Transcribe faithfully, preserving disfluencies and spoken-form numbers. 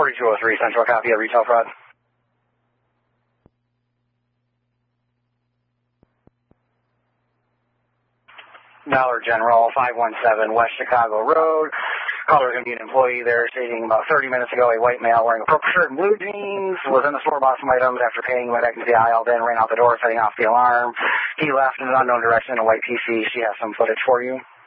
forty-two oh three Central, copy of retail fraud. Dollar General, five one seven West Chicago Road. Caller is going to be an employee there stating about thirty minutes ago a white male wearing a purple shirt and blue jeans was in the store, bought some items. After paying, went back into the aisle, then ran out the door, setting off the alarm. He left in an unknown direction in a white P C. She has some footage for you.